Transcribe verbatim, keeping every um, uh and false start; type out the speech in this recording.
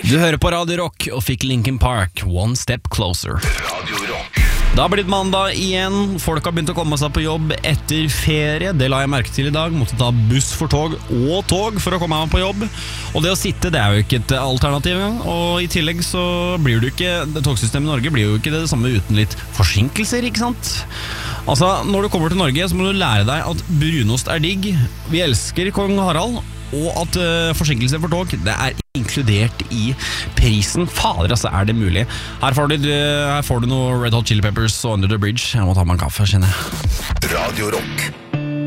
Du hører på Radio Rock og fikk Linkin Park, One Step Closer. Radio Rock. Det har blitt mandag igjen, folk har begynt å komme seg på jobb etter ferie. Det la jeg merke til i dag, måtte ta buss for tog og tog for å komme meg på jobb. Og det å sitte, det er jo ikke et alternativ. Og i tillegg så blir du ikke, det togsystemet i Norge blir jo ikke det samme uten litt forsinkelser, ikke sant? Altså, når du kommer til Norge så må du lære deg at brunost er digg. Vi elsker Kong Harald. Og at uh, forsinkelse for tog, det er inkludert i prisen. Fader, altså, er det mulig? Her får, du, her får du noe Red Hot Chili Peppers og Under the Bridge. Jeg må ta meg en kaffe, kjenner jeg. Radio Rock.